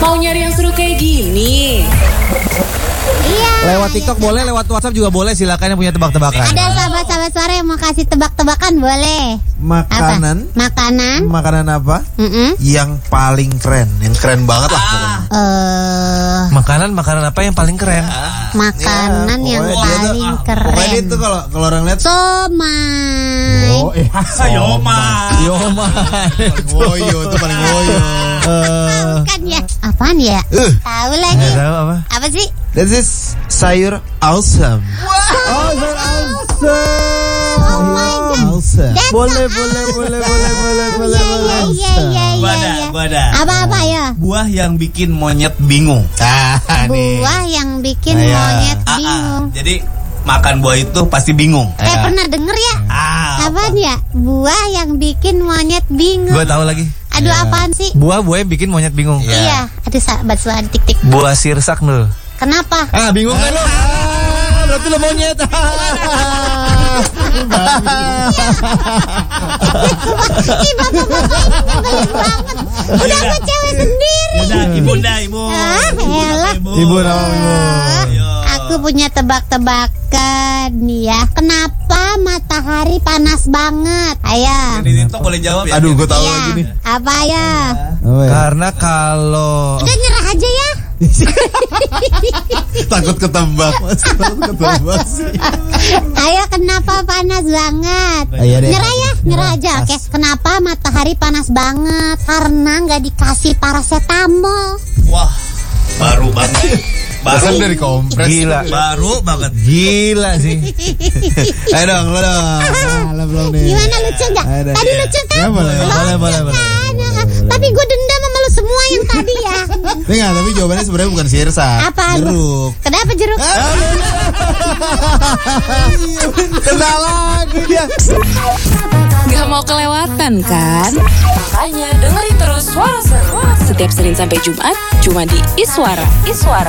Mau nyari yang seru kayak gini? Iya. Lewat TikTok boleh, lewat WhatsApp juga boleh. Silakan yang punya tebak-tebakan. Ada sahabat-sahabat suara yang mau kasih tebak-tebakan boleh. Makanan. Apa? Makanan. Makanan apa? Mm-mm. Yang paling keren, yang keren banget lah pokoknya. Makanan apa yang paling keren? Makanan yang paling keren. Pokoknya itu kalau orang lihat Somai. Yomai. Paling woyo itu paling woyo. Bukan ya? Apaan ya? Tahu lagi. Nggak tahu apa? Apa sih? This is sayur awesome. Oh my god. Awesome. That's Boleh. Iya. Apa ya? Buah yang bikin monyet bingung. Buah yang bikin monyet bingung. Jadi makan buah itu pasti bingung. Pernah denger ya? Apaan ya? Buah yang bikin monyet bingung. Gue tahu lagi. Aduh, apaan sih? Buah yang bikin monyet bingung. Iya. Aduh, sahabat suara tik-tik. Buah sirsak nul. Kenapa? Bingung kan lo? Berarti lo monyet. Ih, bapak-bapak ini nyebelin banget. Udah sama cewek sendiri. Ibu. Elah. Ibu nama ibu. Aku punya tebak-tebakan nih ya. Kenapa matahari panas banget? Ayo. Ini tuh boleh jawab ya. Aduh, gue tahu Iya. lagi nih. Apa ya? Karena kalau Udah nyerah aja ya. Takut ketebak, Mas. Ayo, kenapa panas banget? Ayo deh. Nyerah ya, nyerah aja. Oke, kenapa matahari panas banget? Karena nggak dikasih paracetamol. Wah, baru banget. Baru dari kompres. gila. Baru banget. Gila sih. Ayo dong, lo dong. Lo belum nih. Gimana, lucu nggak? Ayo deh. Tadi lucu kan? Ya, boleh. Lucu kan? Tapi gue dendam sama lu semua yang tadi ya. Enggak, tapi jawabannya sebenarnya bukan sirsak. Apa? Jeruk. Kenapa jeruk? Kena lagi dia. Gak mau kelewatan kan? Makanya dengerin terus Suara Seru setiap Senin sampai Jumat cuma di Iswara.